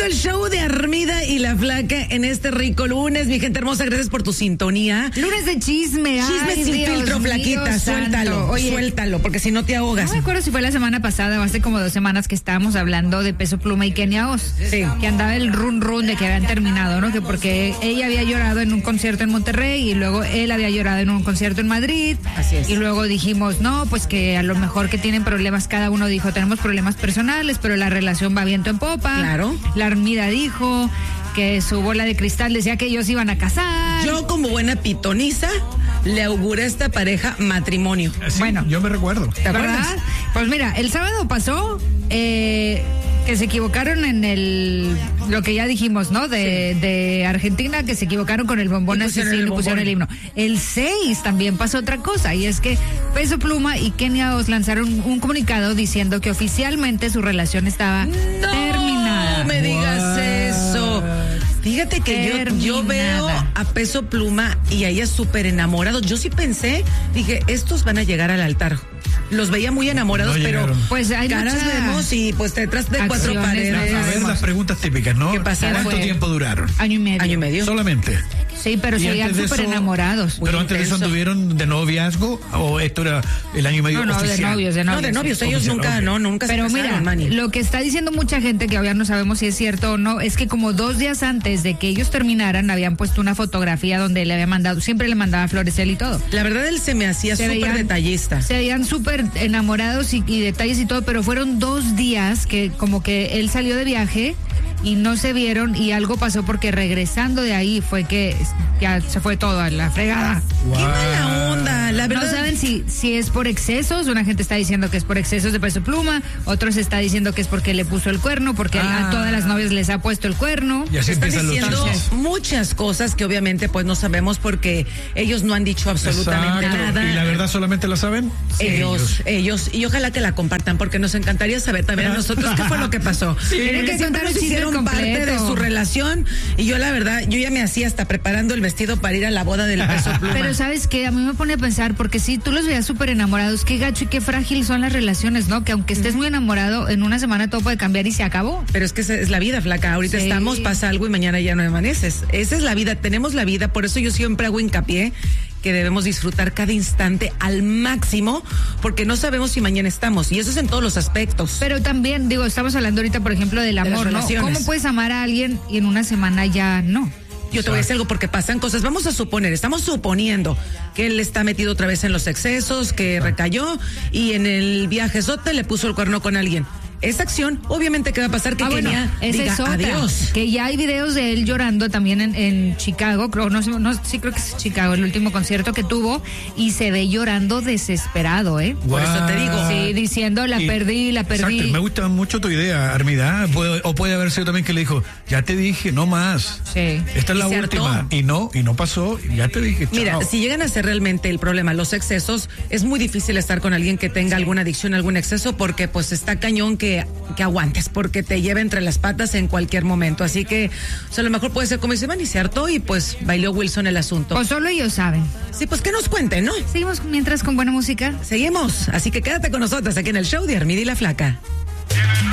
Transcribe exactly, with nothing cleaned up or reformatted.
el show de Armida y la Flaca en este rico lunes. Mi gente hermosa, gracias por tu sintonía. Lunes de chisme. Chisme Ay, sin Dios filtro, mío, Flaquita. santo. Suéltalo, Oye, suéltalo, porque si no te ahogas. No me acuerdo si fue la semana pasada o hace como dos semanas que estábamos hablando de Peso Pluma y Kenia Oz. Sí. Que andaba el run run de que habían terminado, ¿no? Que porque ella había llorado en un concierto en Monterrey y luego él había llorado en un concierto en Madrid. Así es. Y luego dijimos, no, pues que a lo mejor que tienen problemas, cada uno dijo, tenemos problemas personales, pero la relación va viento en popa. Claro. La Armida dijo que su bola de cristal decía que ellos iban a casar. Yo, como buena pitoniza, le auguré a esta pareja matrimonio. Sí, Bueno. yo me recuerdo. ¿Te acuerdas? ¿Verdad? Pues mira, el sábado pasó eh, que se equivocaron en el, lo que ya dijimos, ¿no? De, Sí. de Argentina, que se equivocaron con el bombón Y pusieron asesino el y pusieron el himno. bombón. El seis también pasó otra cosa, y es que Peso Pluma y Kenia Oz lanzaron un comunicado diciendo que oficialmente su relación estaba terminada. No me digas eso. Fíjate que yo, yo veo Terminada. a Peso Pluma y a ella súper enamorados. Yo sí pensé, dije, estos van a llegar al altar. Los veía muy enamorados, No pero llegaron. Pues hay caras mucha- vemos y pues detrás de cuatro acciones, paredes. ¿no? A ver las preguntas típicas, ¿no? ¿Qué pasa? ¿Cuánto Fue- tiempo duraron? Año y medio. Año y medio. Solamente. Sí, pero Y se veían antes de súper eso- enamorados. Muy Pero antes de eso intenso. anduvieron de noviazgo o esto era el año y medio No, no, de oficial. novios, de No, novios. de novios, ellos Oficial, nunca, ok. no, nunca Pero se mira, casaron, Manny. lo que está diciendo mucha gente, que ahora no sabemos si es cierto o no, es que como dos días antes de que ellos terminaran, habían puesto una fotografía donde le había mandado, siempre le mandaba flores él y todo. La verdad, él se me hacía Se súper veían- detallista. Se veían súper enamorados y, y detalles y todo, pero fueron dos días que como que él salió de viaje y no se vieron y algo pasó porque regresando de ahí fue que ya se fue todo a la fregada. Qué mala onda, la verdad. No saben si, si es por excesos, una gente está diciendo que es por excesos de Peso Pluma, otros está diciendo que es porque le puso el cuerno, porque Ah. a todas las novias les ha puesto el cuerno. Y así Están empiezan los diciendo chismes. muchas cosas que obviamente pues no sabemos porque ellos no han dicho absolutamente Exacto. nada. ¿Y la verdad solamente la saben? Ellos, ellos, y ojalá que la compartan porque nos encantaría saber también a nosotros qué fue lo que pasó. Tienen que Siempre contar el nos chisme hicieron parte completo. de su relación y yo la verdad, yo ya me hacía hasta preparando el vestido para ir a la boda del Peso Pluma. Pero ¿sabes qué? A mí me pone a pensar, porque si tú los veías súper enamorados, qué gacho y qué frágil son las relaciones, ¿no? Que aunque estés muy enamorado, en una semana todo puede cambiar y se acabó. Pero es que esa es la vida, Flaca. Ahorita Sí. estamos, pasa algo y mañana ya no amaneces. Esa es la vida, tenemos la vida, por eso yo siempre hago hincapié que debemos disfrutar cada instante al máximo, porque no sabemos si mañana estamos, y eso es en todos los aspectos. Pero también, digo, estamos hablando ahorita, por ejemplo, del las amor, ¿no? relaciones. ¿Cómo puedes amar a alguien y en una semana ya no? Yo te voy a decir algo porque pasan cosas. Vamos a suponer, estamos suponiendo que él está metido otra vez en los excesos, que recayó y en el viaje sote le puso el cuerno con alguien. Esa acción, obviamente, ¿qué va a pasar? Que Ah, bueno, Kenia esa diga es otra, adiós. que ya hay videos de él llorando también en, en Chicago, creo, no, sé, no, sí creo que es Chicago, el último concierto que tuvo, y se ve llorando desesperado, ¿eh? Por eso te digo. Sí, diciendo la Y- perdí, la perdí. Exacto, me gusta mucho tu idea, Armida. Puede- o puede haber sido también que le dijo, ya te dije, no más. Sí. Esta es Y la se última. hartó. Y no, y no pasó, ya te dije, chao. Mira, si llegan a ser realmente el problema los excesos, es muy difícil estar con alguien que tenga alguna adicción, algún exceso, porque pues está cañón que, que aguantes, porque te lleva entre las patas en cualquier momento. Así que, o sea, a lo mejor puede ser como dice Van y se hartó y pues bailó Wilson el asunto. Pues solo ellos saben. Sí, pues que nos cuenten, ¿no? Seguimos mientras con buena música. Seguimos, así que quédate con nosotros aquí en el show de Armida y la Flaca.